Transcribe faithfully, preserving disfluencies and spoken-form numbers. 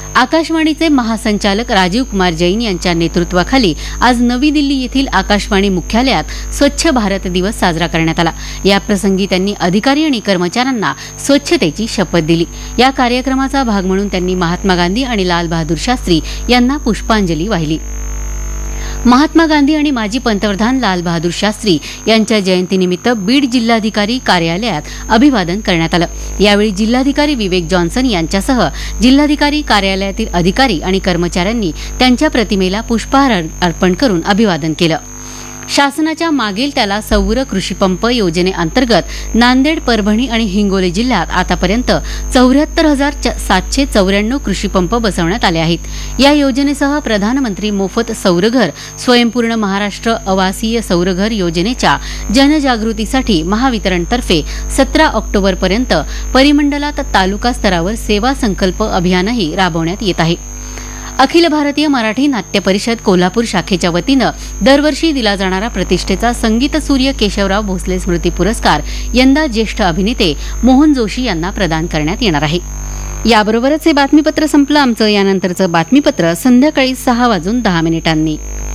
आकाशवाणीचे महासंचालक राजीव कुमार जैन यांच्या नेतृत्वाखाली आज नवी दिल्ली येथील आकाशवाणी मुख्यालयात स्वच्छ भारत दिवस साजरा करण्यात आला. याप्रसंगी त्यांनी अधिकारी आणि कर्मचाऱ्यांना स्वच्छतेची शपथ दिली. या कार्यक्रमाचा भाग म्हणून त्यांनी महात्मा गांधी आणि लाल बहादूर शास्त्री यांना पुष्पांजली वाहिली. महात्मा गांधी आणि माजी पंतप्रधान लाल बहादूर शास्त्री यांच्या जयंतीनिमित्त बीड जिल्हाधिकारी कार्यालयात अभिवादन करण्यात आलं. यावेळी जिल्हाधिकारी विवेक जॉन्सन यांच्यासह जिल्हाधिकारी कार्यालयातील अधिकारी आणि कर्मचाऱ्यांनी त्यांच्या प्रतिमेला पुष्पहार अर्पण करून अभिवादन केलं. शासनाच्या मागेल त्याला सौर कृषीपंप योजनेअंतर्गत नांदेड, परभणी आणि हिंगोली जिल्ह्यात आतापर्यंत चौऱ्याहत्तर हजार सातशे चौऱ्याण्णव कृषीपंप बसवण्यात आले आहेत. या योजनेसह प्रधानमंत्री मोफत सौरघर, स्वयंपूर्ण महाराष्ट्र आवासीय सौरघर योजनेच्या जनजागृतीसाठी महावितरणतर्फे सतरा ऑक्टोबरपर्यंत परिमंडलात तालुका स्तरावर सेवा संकल्प अभियानही राबवण्यात येत आहे. अखिल भारतीय मराठी नाट्य परिषद कोल्हापूर शाखेच्या वतीनं दरवर्षी दिला जाणारा प्रतिष्ठेचा संगीतसूर्य केशवराव भोसले स्मृती पुरस्कार यंदा ज्येष्ठ अभिनेते मोहन जोशी यांना प्रदान करण्यात येणार आहे. याबरोबरच हे बातमीपत्र संपलं. आमचं यानंतरचं बातमीपत्र संध्याकाळी सहा वाजून दहा मिनिटांनी.